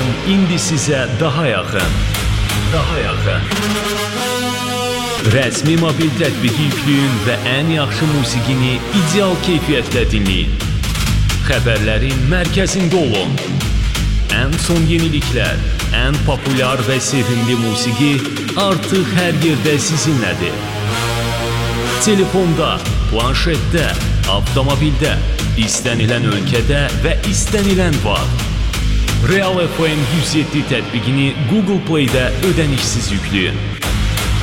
indi sizə daha yaxın. Rəsmi mobil tətbiqi yükləyin və ən yaxşı musiqini ideal keyfiyyətdə dinləyin. Xəbərlərin mərkəzində olun. Ən son yeniliklər, ən populyar və sevimli musiqi artıq hər yerdə sizinlədir. Telefonda, planşetdə, avtomobildə, istənilən ölkədə və istənilən vaxt. Real FM 107 tətbiqini Google Play-də ödənişsiz yükləyin.